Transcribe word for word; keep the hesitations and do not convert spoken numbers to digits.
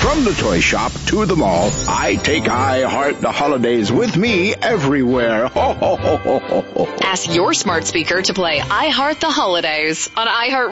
From the toy shop to the mall, I take iHeart the holidays with me everywhere. Ho, ho, ho, ho, ho, ho. Ask your smart speaker to play iHeart the Holidays on iHeart